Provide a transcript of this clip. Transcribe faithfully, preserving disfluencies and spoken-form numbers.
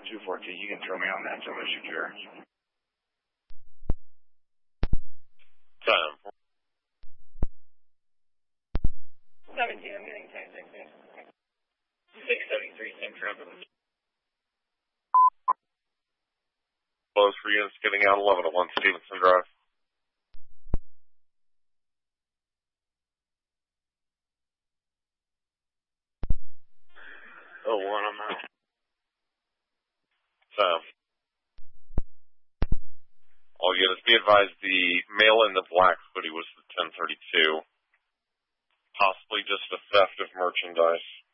two fourteen, you can throw me on that until I secure. Time. seventeen, I'm getting ten sixty. six seventy-three, same traffic. Close for units getting out eleven oh one Stevenson Drive. Oh, one, I'm out. Time. All units be advised the male in the black hoodie was the ten thirty-two. Possibly just a theft of merchandise.